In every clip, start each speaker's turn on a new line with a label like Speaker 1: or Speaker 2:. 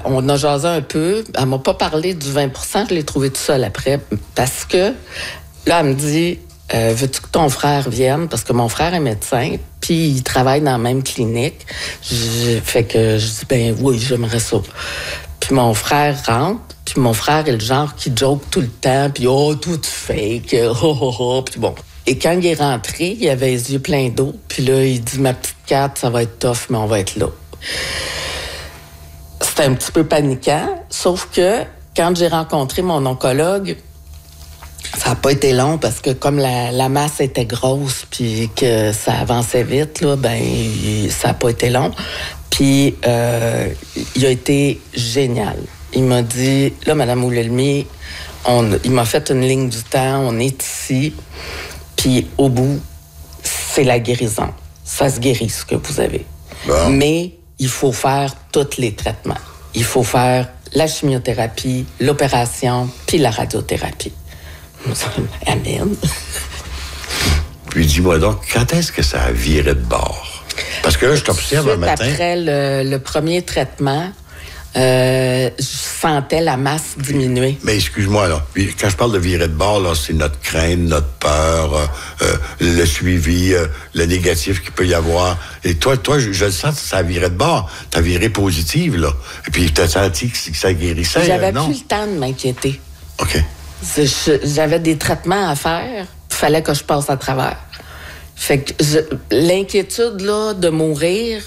Speaker 1: on a jasé un peu. Elle m'a pas parlé du 20%, je l'ai trouvé tout seul après. Parce que, là, elle me dit, veux-tu que ton frère vienne? Parce que mon frère est médecin, puis il travaille dans la même clinique. Fait que je dis, ben oui, j'aimerais ça. Puis mon frère rentre, puis mon frère est le genre qui joke tout le temps, puis oh, tout fake, puis bon. Et quand il est rentré, il avait les yeux pleins d'eau, puis là, il dit, ma petite Kat, ça va être tough, mais on va être là. C'était un petit peu paniquant, sauf que quand j'ai rencontré mon oncologue, ça n'a pas été long parce que comme la masse était grosse puis que ça avançait vite, là, ben ça n'a pas été long. Puis il a été génial. Il m'a dit, là, Mme Oulelmi, il m'a fait une ligne du temps, on est ici, puis au bout, c'est la guérison. Ça se guérit, ce que vous avez. Bon. Mais il faut faire tous les traitements. Il faut faire la chimiothérapie, l'opération, puis la radiothérapie. Amen.
Speaker 2: Puis dis-moi donc, quand est-ce que ça a viré de bord? Parce que là, je t'observe un matin.
Speaker 1: Après le premier traitement, je sentais la masse diminuer.
Speaker 2: Mais excuse-moi, là. Quand je parle de virer de bord, là, c'est notre crainte, notre peur, le suivi, le négatif qu'il peut y avoir. Et toi, je le sens, ça a viré de bord. T'as viré positive, là. Et puis, t'as senti que ça guérissait,
Speaker 1: J'avais
Speaker 2: non?
Speaker 1: plus le temps de m'inquiéter.
Speaker 2: OK.
Speaker 1: J'avais des traitements à faire. Il fallait que je passe à travers. Fait que l'inquiétude, là, de mourir,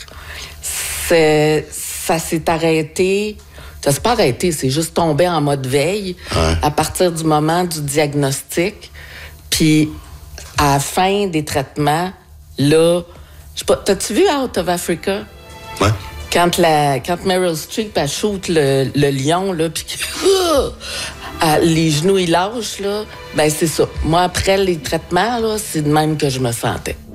Speaker 1: ça s'est arrêté. Ça s'est pas arrêté, c'est juste tombé en mode veille à partir du moment du diagnostic. Puis, à la fin des traitements, là, je sais pas, t'as-tu vu Out of Africa?
Speaker 2: Ouais.
Speaker 1: Quand Meryl Streep, elle shoot le lion, là, puis les genoux, ils lâchent, là, ben c'est ça. Moi, après les traitements, là, c'est de même que je me sentais.